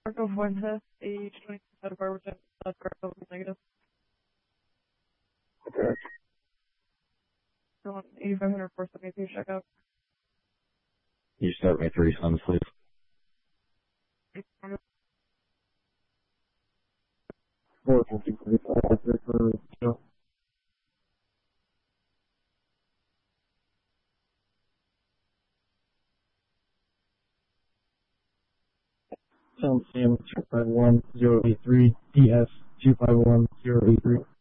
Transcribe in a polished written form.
Marco Fuentes, age 20, out of Barberton, South Carolina, negative. Okay. Still on 8500 472, check out. You start me 3 sons, please. 453, 10 CM 251083 DS 251083.